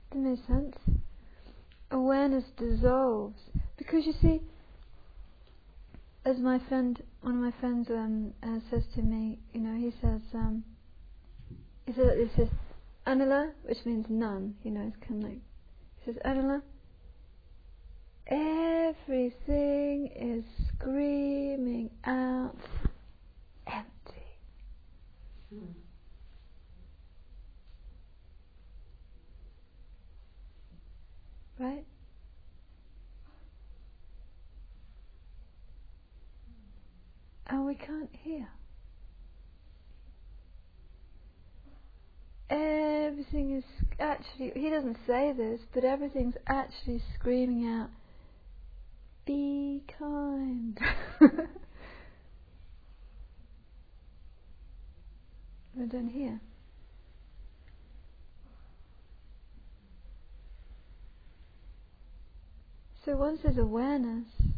Does that make sense? Awareness dissolves. Because you see, as one of my friends says to me, he says Anula, which means none, it's kind of like, he says, Anula, everything is screaming out empty. Right? And we can't hear. Everything is actually, he doesn't say this, but everything's actually screaming out, be kind. We don't hear. So once there's awareness,